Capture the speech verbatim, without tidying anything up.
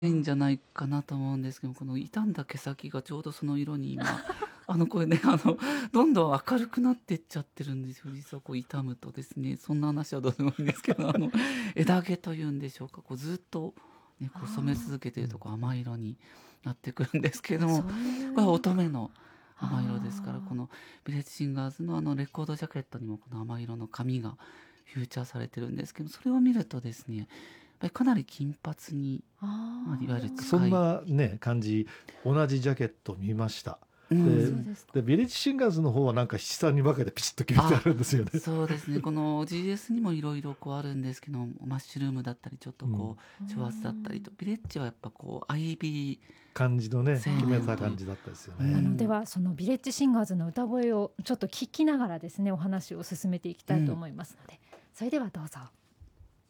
いいんじゃないかなと思うんですけど、この傷んだ毛先がちょうどその色に今、あの、これね、あの、どんどん明るくなってっちゃってるんですよ。実はこう傷むとですね、そんな話はどうでもいいんですけど、あの、枝毛というんでしょうか、こうずっとね、こう染めあ続けてうん。 るとこう甘い色になってくるんですけあ、 ども、 そういうこれは色か。 乙女の甘い色ですから、こあのビレッジシンガーズのあのレコードジャケットにもこの甘い色の紙がフューチャーされてるんですけど、それを見るとですね、やっぱりかなり金髪に、 あ、 まあ、いわゆるああ、 近い。 そんなね感じ、同じジャケット見ました。 うあ、 でそうん。 ですか。 でビレッジシンガーズの方はなんか七三に分けてピチッと決めてああ、 るんですよね。 そうですね。この ジーエス にもいろいろこうあるんですけど、マッシュルームだったり、ちょっとうん、 こうーう、挑発だったりと、 ん。 ビレッジはやっぱこう、アイビー感じのね青決め年という、 た感じだったですようね。 あの、でん、 は、そのビレッジシンガーズの歌声をちょっと聞きながらですね、お話を進めていきたいとうん。 思いますので、それではどうぞ。